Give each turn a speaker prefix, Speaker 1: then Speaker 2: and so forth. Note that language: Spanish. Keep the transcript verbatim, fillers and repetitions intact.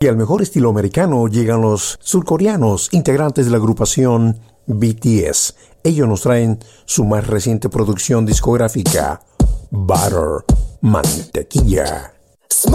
Speaker 1: Y al mejor estilo americano llegan los surcoreanos, integrantes de la agrupación B T S. Ellos nos traen su más reciente producción discográfica, Butter, Mantequilla.